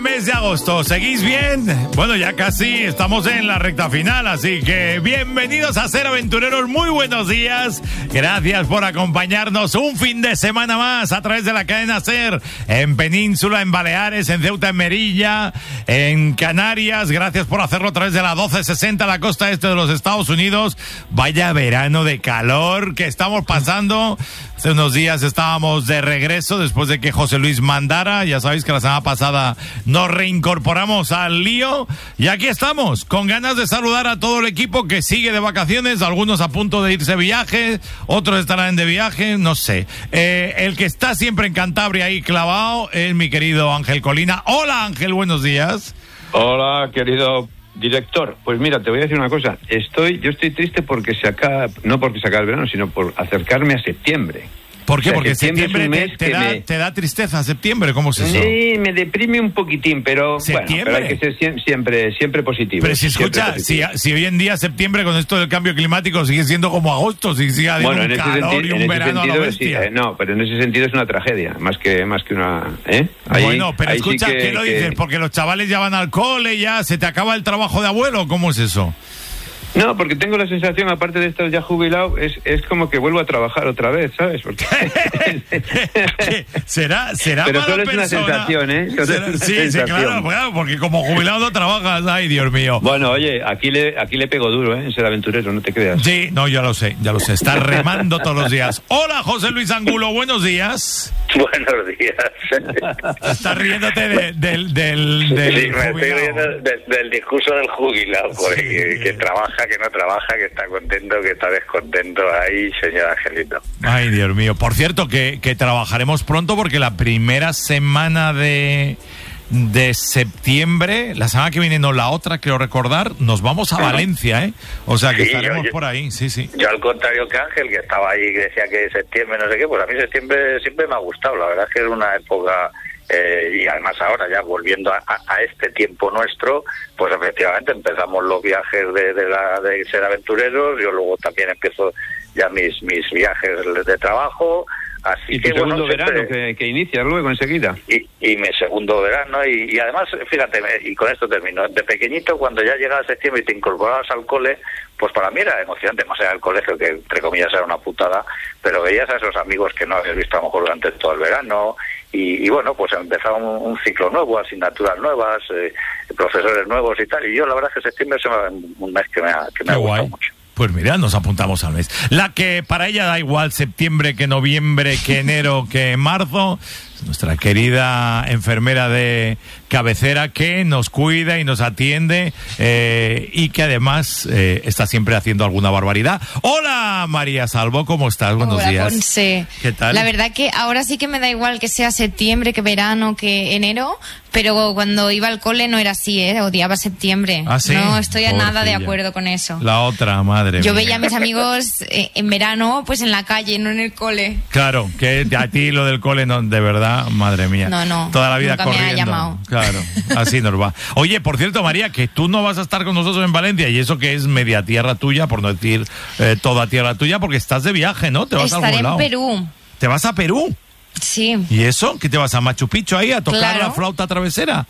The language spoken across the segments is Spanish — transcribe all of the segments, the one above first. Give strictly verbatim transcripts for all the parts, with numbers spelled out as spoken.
Mes de agosto, ¿seguís bien? Bueno, ya casi estamos en la recta final, así que bienvenidos a Ser Aventureros, muy buenos días. Gracias por acompañarnos un fin de semana más a través de la cadena Ser, en Península, en Baleares, en Ceuta, en Melilla, en Canarias. Gracias por hacerlo a través de la doce sesenta, la costa este de los Estados Unidos. Vaya verano de calor que estamos pasando. Hace unos días estábamos de regreso después de que José Luis mandara. Ya sabéis que la semana pasada nos reincorporamos al lío. Y aquí estamos, con ganas de saludar a todo el equipo que sigue de vacaciones. Algunos a punto de irse de viaje, otros estarán de viaje, no sé. Eh, el que está siempre en Cantabria ahí clavado es mi querido Ángel Colina. Hola Ángel, buenos días. Hola, querido director. Pues mira, te voy a decir una cosa. Estoy, yo estoy triste porque se acaba, no porque se acaba el verano, sino por acercarme a septiembre. ¿Por qué? O sea, porque septiembre, septiembre, es un mes te, te, que da, me... te da tristeza septiembre, ¿cómo es eso? Sí, me deprime un poquitín, pero ¿Septiembre? bueno, pero hay que ser siempre, siempre, siempre positivo. Pero si escucha, si, si hoy en día septiembre con esto del cambio climático sigue siendo como agosto, si sigue habiendo bueno, un en ese calor sentido, y un en verano ese a la sentido, bestia. sí, eh, no, pero en ese sentido es una tragedia, más que más que una... ¿eh? Ahí, bueno, pero ahí escucha, sí que, ¿qué lo que... dices? Porque los chavales ya van al cole, ya se te acaba el trabajo de abuelo, ¿cómo es eso? No, porque tengo la sensación, aparte de estar ya jubilado, es, es como que vuelvo a trabajar otra vez, ¿sabes? Porque... será, será Pero mala solo es una persona. sensación, ¿eh? Solo ¿Será? es una Sí, sensación. sí, claro, claro, porque como jubilado no trabajas, ay, Dios mío. Bueno, oye, aquí le aquí le pego duro, ¿eh? En Ser Aventurero, no te creas. Sí, no, ya lo sé, ya lo sé. Estás remando todos los días. Hola, José Luis Angulo, buenos días. Buenos días. Estás riéndote de, del, del, del sí, me estoy jubilado. riendo del, del discurso del jubilado, porque Sí. que trabaja, que no trabaja, que está contento, que está descontento. Ahí, señor Angelito. Ay, Dios mío. Por cierto, que, que trabajaremos pronto porque la primera semana de, de septiembre, la semana que viene, no la otra, creo recordar, nos vamos a Ajá. Valencia, ¿eh? O sea, que Sí, estaremos yo- por ahí, sí, sí. Yo, al contrario que Ángel, que estaba ahí, que decía que septiembre, no sé qué, pues a mí septiembre siempre me ha gustado. La verdad es que es una época... Eh, y además ahora ya volviendo a, a, a este tiempo nuestro, pues efectivamente empezamos los viajes de, de, la, de Ser Aventureros. Yo luego también empiezo ya mis mis viajes de trabajo, así Y tu que segundo bueno, siempre- verano que, que inicias luego enseguida. y, y mi segundo verano y, y además, fíjate, me- y con esto termino, de pequeñito cuando ya llegaba septiembre y te incorporabas al cole, pues para mí era emocionante, más allá del colegio, que entre comillas era una putada, pero veías a esos amigos que no habías visto a lo mejor durante todo el verano y, y bueno, pues empezaba un, un ciclo nuevo, asignaturas nuevas, eh, profesores nuevos y tal, y yo la verdad es que septiembre es un mes que me ha, que me Qué ha gustado guay. mucho. Pues mira, nos apuntamos al mes. La que para ella da igual septiembre que noviembre, que enero, que marzo, nuestra querida enfermera de cabecera que nos cuida y nos atiende eh, y que además eh, está siempre haciendo alguna barbaridad. Hola María Salvo, ¿cómo estás? Buenos Hola, días. Conce. ¿Qué tal? La verdad que ahora sí que me da igual que sea septiembre, que verano, que enero, pero cuando iba al cole no era así, ¿eh? Odiaba septiembre. ¿Ah, sí? No estoy a nada de Pobrecilla. acuerdo con eso. La otra, madre Yo mía. veía a mis amigos eh, en verano, pues en la calle, no en el cole. Claro, que a ti lo del cole, no, de verdad, madre mía. No, no, Toda la vida nunca me ha corriendo. llamado. Claro, así nos va. Oye, por cierto, María, que tú no vas a estar con nosotros en Valencia, y eso que es media tierra tuya, por no decir eh, toda tierra tuya, porque estás de viaje, ¿no? Te vas a Estaré algún en lado. Perú. ¿Te vas a Perú? Sí. ¿Y eso? ¿Qué te vas a Machu Picchu ahí a tocar Claro. la flauta travesera?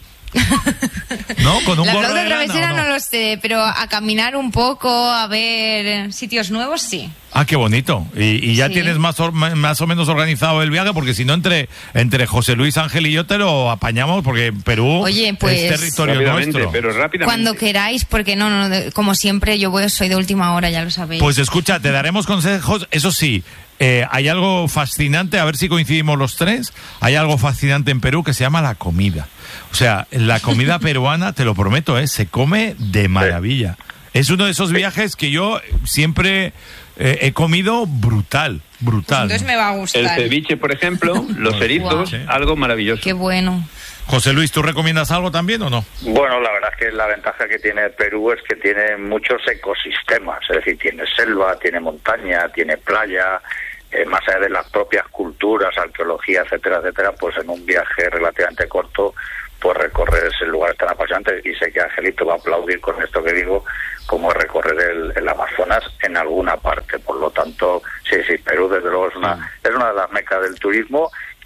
¿No? Con un La gorro flauta de lana, travesera ¿o no? lo sé, pero a caminar un poco, a ver sitios nuevos, sí. Ah, qué bonito. Y, y ya Sí. tienes más, or- más o menos organizado el viaje, porque si no, entre, entre José Luis, Ángel y yo te lo apañamos, porque Perú Oye, pues, es territorio Rápidamente, nuestro. pero rápidamente. Cuando queráis, porque no, no, de- como siempre, yo voy, soy de última hora, ya lo sabéis. Pues escucha, te daremos consejos. Eso sí, eh, hay algo fascinante, a ver si coincidimos los tres. Hay algo fascinante en Perú que se llama la comida. O sea, la comida peruana, te lo prometo, ¿eh? Se come de maravilla. Es uno de esos viajes que yo siempre eh, he comido brutal, brutal. Entonces me va a El gustar. ceviche, por ejemplo, los erizos, Guau. algo maravilloso. Qué bueno. José Luis, ¿tú recomiendas algo también o no? Bueno, la verdad es que la ventaja que tiene Perú es que tiene muchos ecosistemas, es decir, tiene selva, tiene montaña, tiene playa, eh, más allá de las propias culturas, arqueología, etcétera, etcétera, pues en un viaje relativamente corto, pues recorrer ese lugar tan apasionante. Y sé que Angelito va a aplaudir con esto que digo, como recorrer el, el Amazonas en alguna parte. Por lo tanto, sí, sí, Perú desde luego es una, es una de las mecas del turismo.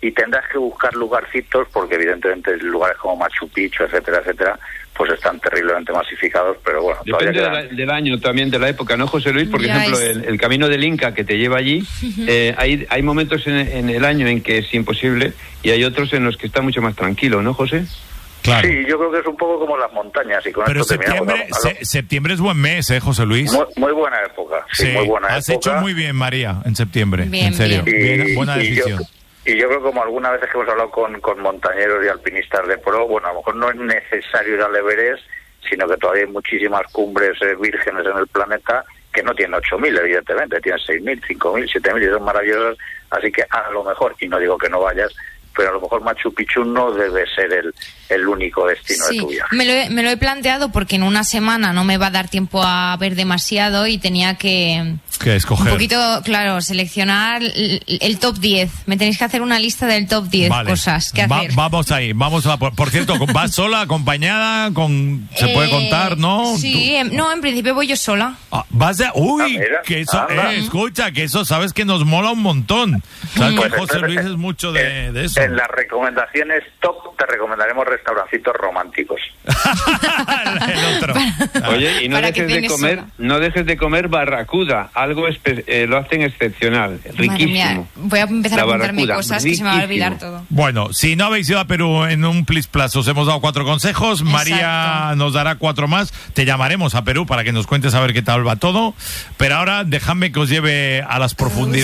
y tendrás que buscar lugarcitos, porque evidentemente lugares como Machu Picchu, etcétera, etcétera, pues están terriblemente masificados, pero bueno. Depende de la, del año también, de la época, ¿no, José Luis? Por Ya ejemplo, es... el, el camino del Inca que te lleva allí, eh, hay, hay momentos en, en el año en que es imposible y hay otros en los que está mucho más tranquilo, ¿no, José? Claro. Sí, yo creo que es un poco como las montañas. Y con Pero esto septiembre, se, septiembre es buen mes, ¿eh, José Luis? Muy, muy buena época, sí, Sí, muy buena has época. hecho muy bien, María, en septiembre, Bien, en serio. bien. Bien, buena Y- y decisión. Yo, y yo creo que como algunas veces que hemos hablado con, con montañeros y alpinistas de pro, bueno, a lo mejor no es necesario ir al Everest, sino que todavía hay muchísimas cumbres eh, vírgenes en el planeta que no tienen ocho mil, evidentemente, tienen seis mil, cinco mil, siete mil y son maravillosas, así que a lo mejor, y no digo que no vayas, pero a lo mejor Machu Picchu no debe ser el, el único destino Sí, de tu viaje. me lo, he, me lo he planteado porque en una semana no me va a dar tiempo a ver demasiado y tenía que... ¿Qué escoger? Un poquito, claro, seleccionar el, el top diez. Me tenéis que hacer una lista del top diez Vale. cosas que Va- hacer. vamos ahí, vamos a... Por, por cierto, ¿vas sola, acompañada? con ¿Se puede Eh, contar, no? Sí, em, no, en principio voy yo sola. Ah, vas de... Uy, Ah, mira, que eso... anda. eh, escucha, que eso sabes que nos mola un montón. Sabes Pues que José entonces, Luis es mucho de, en- de eso. En las recomendaciones top te recomendaremos restaurancitos románticos. El otro. Oye, y no Para que dejes de penes comer, sola. no dejes de comer barracuda, algo espe- eh, lo hacen excepcional, Madre mía, riquísimo. voy a empezar La a apuntarme barracuda, cosas que se me va a olvidar riquísimo. todo. Bueno, si no habéis ido a Perú en un Plis Plus, os hemos dado cuatro consejos. María Exacto. nos dará cuatro más. Te llamaremos a Perú para que nos cuentes a ver qué tal va todo. Pero ahora dejadme que os lleve a las profundidades.